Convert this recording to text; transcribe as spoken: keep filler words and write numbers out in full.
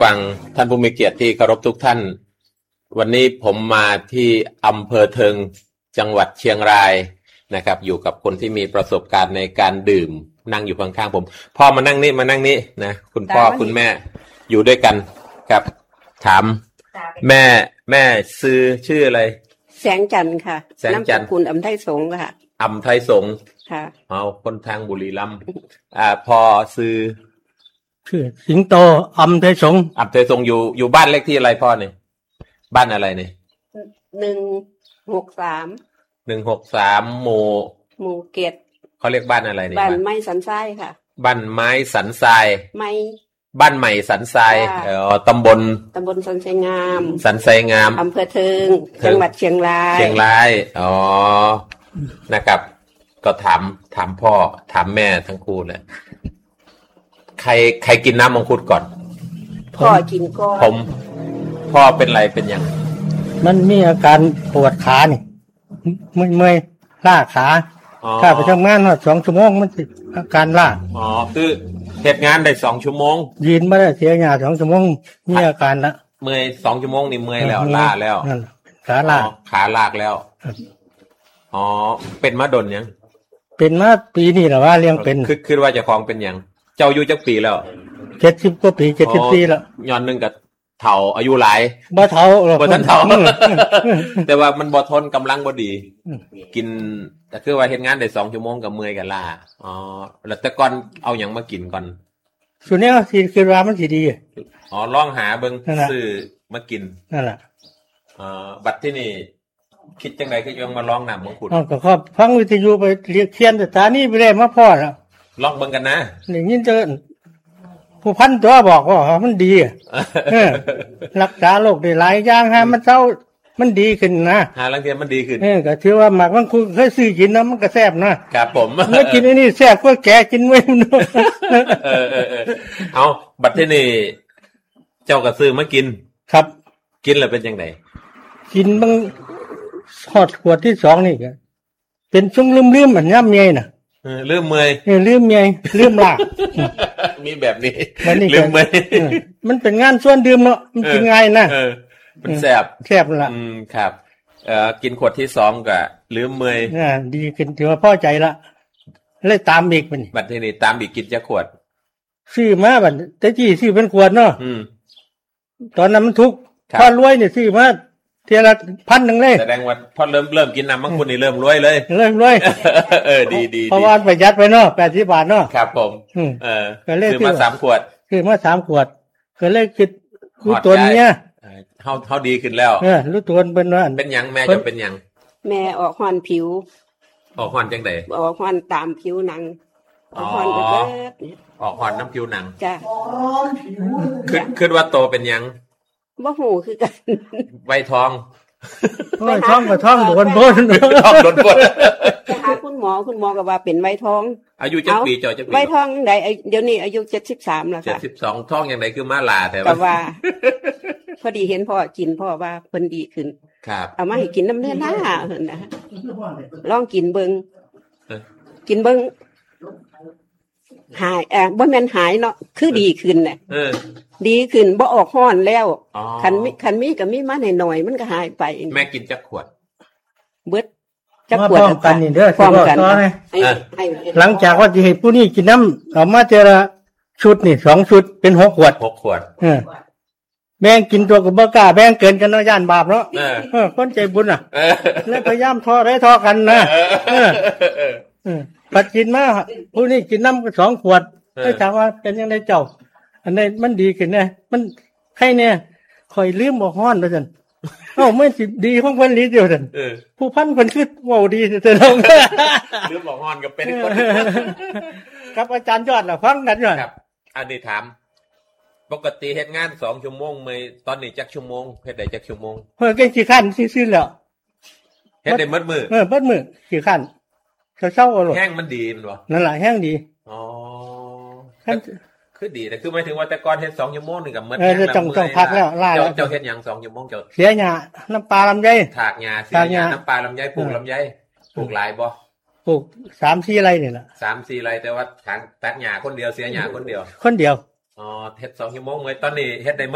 ฟังท่านผู้มีเกียรติที่เคารพทุกท่านวันนี้ผมมาที่อำเภอเทิงจังหวัดเชียงรายนะครับอยู่กับคนที่มีประสบการณ์ในการดื่มนั่งอยู่ข้างๆผมพ่อมานั่งนี่มานั่งนี่นะคุณพ่อคุณแม่อยู่ด้วยกันครับถามแม่แม่ซื้อชื่ออะไรแสงจันทร์ค่ะแสงจันทร์คุณอำไทยสงฆ์ค่ะอำไทยสงฆ์ค่ะเอาคนทางบุรีรัมย์อ่าพอซื้อชื่อสิงโตอำไทยสงฆ์อำไทยสงฆ์อยู่อยู่บ้านเลขที่อะไรพ่อเนี่ยบ้านอะไรเนี่ยหนึ่งหกสามหนึ่งหกสามหมู่หมู่เกตเขาเรียกบ้านอะไรเนี่ยบ้านไม้สันทรายค่ะบ้านไม้สันทรายไม้บ้านใหม่สันทรายเอ่อตำบลตำบลสันทรายงามสันทรายงามอำเภอเทิงจังหวัดเชียงรายเชียงรายอ๋อนะครับก็ถามถามพ่อถามแม่ทั้งคู่เลยใครใครกินน้ำมังคุดก่อนพ่อกินก่อนผมพ่อเป็นไรเป็นยังมันมีอาการปวดขานี่เมื่อยเมื่อยล้าขาถ้าไปทำงานสองชั่วโมงมันจะอาการล้าอ๋อคือเหตุงานได้สองชั่วโมงยืนไม่ได้เสียหน้าสองชั่วโมงมีอาการละเมื่อยสองชั่วโมงนี่เมื่อยแล้วล้าแล้วขาลากขาลากแล้วอ๋อเป็นมาดนยังเป็นมาปีนี้แหละว่าเลี้ยงเป็นคือคือว่าจะคลองเป็นยังเจ้าอายุจักปีแล้วเจ็ดสิบกว่าปีเจ็ดสิบปีแล้วย้อนหนึ่งกับเฒ่าอายุหลายบ่เฒ่าหรอกบ่ทันเฒ่าแต่ว่ามันบ่ทนกำลังบ่ดีกินแต่คือว่าเฮ็ดงานได้สองชั่วโมงก็เมื่อยกันล่ะอ๋อแล้วแต่ก่อนเอาหยังมากินก่อนส่วนนี้สิคือว่ามันสิดีอ๋อลองหาเบิ่งซื้อมากินนั่นแหละเอ่อบัดที่นี่คิดจังได๋คือยังมาลองน้ำมังคุดอ๋อก็ครอบฟังวิทยุไปเรียกเขียนสถานีไปได้มาพอแล้วลองเบิ่งกันนะได้ยินเจอผู้พันตัวบอกว่ามันดีเออรักษาโรคได้หลายอย่างฮะมันเศร้ามันดีขึ้นนะหาลังเทียมันดีขึ้นเออก็ถือว่าหมักมันคุเคยซื้อกินนะมันก็แซ่บนะครับผมเมื่อกินไอ้นี่แซ่บกว่าแกกินไว้เออๆๆเอาบัดที่นี่เจ้าก็ซื้อมากินครับกินแล้วเป็นจังได๋กินบางฮอดขวดที่สองนี่ก็เป็นช่วงลืมๆเหมือนย่ำเมียน่ะเออลืมเมื่อยเออลืมเมียลืมลากมีแบบนี้ลืมเมื่อยมันเป็นงานส่วนดื่มเนาะมันกินง่ายนะเออมันแซ่บแซ่บล่ะอืมครับเอ่อกินขวดที่สองก็ลืมเมื่อยอ่าดีขึ้นถือว่าพอใจละเลยตามอีกบัดนี้บัดทีนี้ตามอีกกินจักขวดซื้อมาบัดแต่จี้ซื้อเป็นขวดเนาะอืมตอนนั้นมันทุกข์พอรวยนี่ซื้อมาเทียละพันหนึ่งเลยแสดงว่าพอเริ่มเริ่มกินน้ำมังคุดนี่เริ่มรวยเลยเริ่มรวยเออดีๆเพราะว่าประหยัดไปเนาะแปดสิบบาทเนาะครับผมเออซื้อมาสามขวดซื้อมาสามขวดก็เลยคิดรู้ตัวเนี้ยเฮาเฮาดีขึ้นแล้วเออรู้ตัวเป็นว่าเป็นหยังแม่จะเป็นหยังแม่ออกฮ้อนผิวออกฮ้อนจังได๋ออกฮ้อนตามผิวหนังออกฮ้อนเบิดออกฮ้อนน้ำผิวหนังจ้ะคิดคิดว่าโตเป็นหยังบ่ฮู้คือกันไวทองโอ้ยท้องก็ท้องโดนบนท้องโดนบนไปหาคุณหมอคุณหมอก็ว่าเป็นไวทองอายุจักปีเจ้าจักปีไวทองจังได๋เดี๋ยวนี้อายุเจ็ดสิบสามแล้วค่ะเจ็ดสิบสองท้องจังได๋คือมาลาแต่ว่าก็ว่าพอดีเห็นพ่อกินพ่อว่าเพิ่นดีขึ้นครับเอามาให้กินน้ำเนื้อหน้าเพิ่นนะลองกินเบิ่งกินเบิ่งหายเอ่อบ่แม่นหายเนาะคือดีขึ้นน่ะเออดีขึ้นบ่ออกฮ้อนแล้วคันมีคันมีก็มีมาหน่อยๆมันก็หายไปแม่กินจักขวดเบิดจักขวดกันนี่เด้อพร้อมกันหลังจากว่าสิให้ผู้นี้กินน้ำเอามาเจอละชุดนี่สองชุดเป็นหกขวดหกขวดเออแบ่งกินตัวก็บ่กล้าแบ่งเกินกันเนาะย่านบาปเนาะเออคนใจบุญน่ะแล้วพยายามทอได้ทอกันนะเออเออปัดกินมาผู้นี้กินน้ำสองขวดได้ถามว่าเป็นยังไงเจ้าอันนี้มันดีขึ้นแน่มันใครเนี่ยคอยลืมบ่ฮ้อนว่าซั่นเอ้าไม่สิดีของเพิ่นลีเดียวซั่นเออผู้พันเพิ่นคือเว้าดีแต่ลงลืมบ่ฮ้อนก็เป็นคนครับอาจารย์ยอดล่ะฟังกันอยู่ครับอันนี้ถามปกติเฮ็ดงานสองชั่วโมงมื้อตอนนี้จักชั่วโมงเฮ็ดได้จักชั่วโมงเพิ่นก็สิคั่นซื่อๆแล้วเฮ็ดได้หมดมื้อเออหมดมื้อสิคั่นเช้าๆเอาโลดแห้งมันดีแม่นบ่นั่นล่ะแห้งดีอ๋อคือดีแต่คือหมายถึงว่าแต่ก่อนเฮ็ดสองชั่วโมงนี่ก็หมดแห้งแล้วต้องต้องพักแล้วลาแล้วเจ้าเฮ็ดหยังสองชั่วโมงเจ้าเสียหญ้าน้ำปลาลำไยถากหญ้าเสียหญ้าน้ำปลาลำไยปลูกลำไยปลูกหลายบ่ปลูก สามสี่ ไร่นี่ล่ะสามสี่ ไร่แต่ว่าถางตัดหญ้าคนเดียวเสียหญ้าคนเดียวคนเดียวอ๋อเฮ็ดสองชั่วโมงเลยตอนนี้เฮ็ดได้